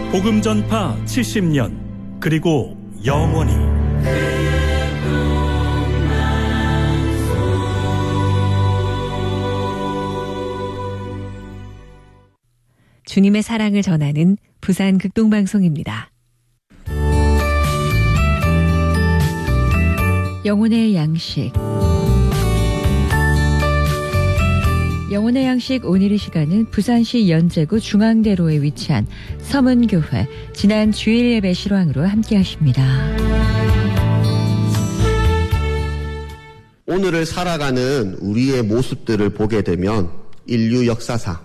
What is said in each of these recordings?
복음 전파 70년 그리고 영원히 주님의 사랑을 전하는 부산 극동방송입니다. 영혼의 양식. 영혼의 양식 오늘 이 시간은 부산시 연제구 중앙대로에 위치한 서문교회 지난 주일 예배 실황으로 함께 하십니다. 오늘을 살아가는 우리의 모습들을 보게 되면 인류 역사상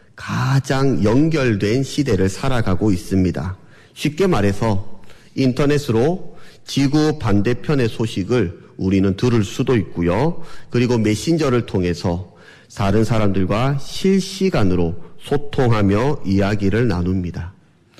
가장 연결된 시대를 살아가고 있습니다. 쉽게 말해서 인터넷으로 지구 반대편의 소식을 우리는 들을 수도 있고요. 그리고 메신저를 통해서 다른 사람들과 실시간으로 소통하며 이야기를 나눕니다.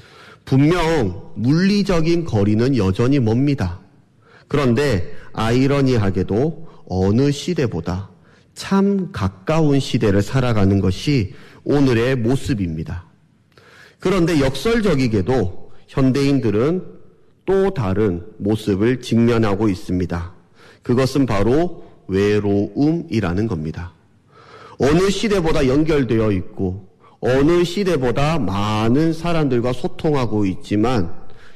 분명 물리적인 거리는 여전히 멉니다. 그런데 아이러니하게도 어느 시대보다 참 가까운 시대를 살아가는 것이 오늘의 모습입니다. 그런데 역설적이게도 현대인들은 또 다른 모습을 직면하고 있습니다. 그것은 바로 외로움이라는 겁니다. 어느 시대보다 연결되어 있고 어느 시대보다 많은 사람들과 소통하고 있지만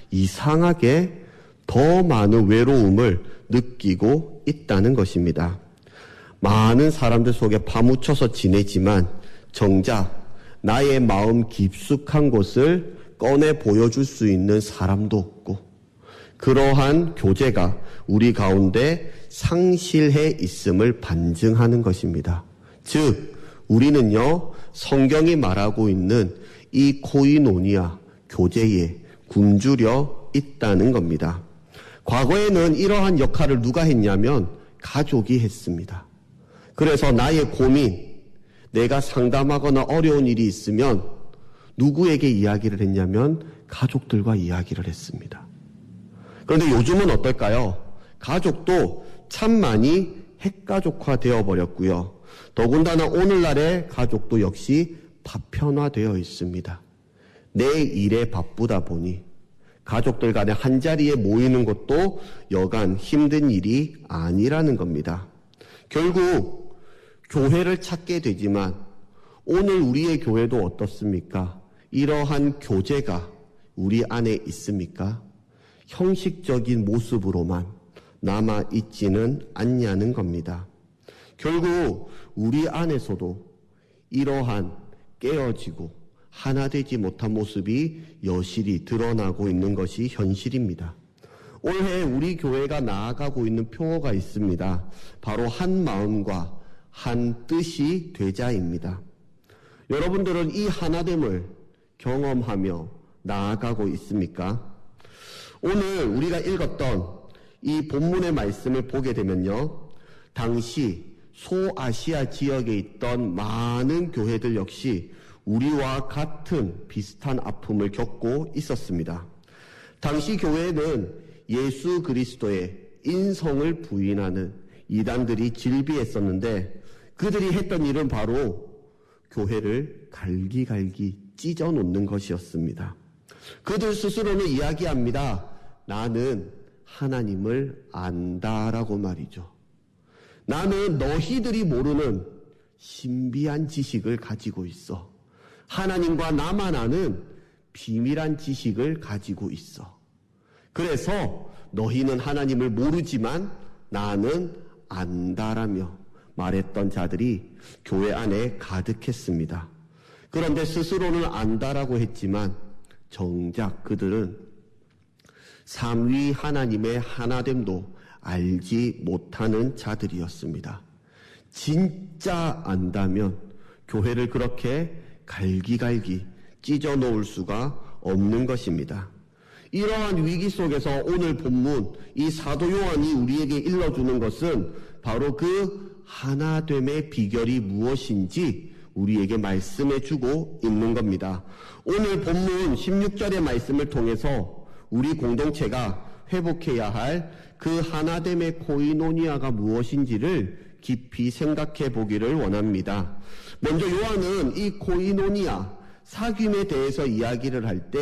이상하게 더 많은 외로움을 느끼고 있다는 것입니다. 많은 사람들 속에 파묻혀서 지내지만 정작 나의 마음 깊숙한 곳을 꺼내 보여줄 수 있는 사람도 없고 그러한 교제가 우리 가운데 상실해 있음을 반증하는 것입니다. 즉 우리는요 성경이 말하고 있는 이 코이노니아 교제에 굶주려 있다는 겁니다. 과거에는 이러한 역할을 누가 했냐면 가족이 했습니다. 그래서 나의 고민, 내가 상담하거나 어려운 일이 있으면 누구에게 이야기를 했냐면 가족들과 이야기를 했습니다. 그런데 요즘은 어떨까요? 가족도 참 많이 핵가족화 되어버렸고요. 더군다나 오늘날의 가족도 역시 파편화되어 있습니다. 내 일에 바쁘다 보니 가족들 간에 한자리에 모이는 것도 여간 힘든 일이 아니라는 겁니다. 결국 교회를 찾게 되지만 오늘 우리의 교회도 어떻습니까? 이러한 교제가 우리 안에 있습니까? 형식적인 모습으로만 남아있지는 않냐는 겁니다. 결국 우리 안에서도 이러한 깨어지고 하나 되지 못한 모습이 여실히 드러나고 있는 것이 현실입니다. 올해 우리 교회가 나아가고 있는 표어가 있습니다. 바로 한 마음과 한 뜻이 되자입니다. 여러분들은 이 하나됨을 경험하며 나아가고 있습니까? 오늘 우리가 읽었던 이 본문의 말씀을 보게 되면요. 당시 소아시아 지역에 있던 많은 교회들 역시 우리와 같은 비슷한 아픔을 겪고 있었습니다. 당시 교회는 예수 그리스도의 인성을 부인하는 이단들이 질비했었는데 그들이 했던 일은 바로 교회를 갈기갈기 찢어놓는 것이었습니다. 그들 스스로는 이야기합니다. 나는 하나님을 안다라고 말이죠. 나는 너희들이 모르는 신비한 지식을 가지고 있어. 하나님과 나만 아는 비밀한 지식을 가지고 있어. 그래서 너희는 하나님을 모르지만 나는 안다라며 말했던 자들이 교회 안에 가득했습니다. 그런데 스스로는 안다라고 했지만 정작 그들은 삼위 하나님의 하나됨도 알지 못하는 자들이었습니다. 진짜 안다면 교회를 그렇게 갈기갈기 찢어놓을 수가 없는 것입니다. 이러한 위기 속에서 오늘 본문 이 사도 요한이 우리에게 일러주는 것은 바로 그 하나됨의 비결이 무엇인지 우리에게 말씀해주고 있는 겁니다. 오늘 본문 16절의 말씀을 통해서 우리 공동체가 회복해야 할 그 하나됨의 코이노니아가 무엇인지를 깊이 생각해 보기를 원합니다. 먼저 요한은 이 코이노니아, 사귐에 대해서 이야기를 할 때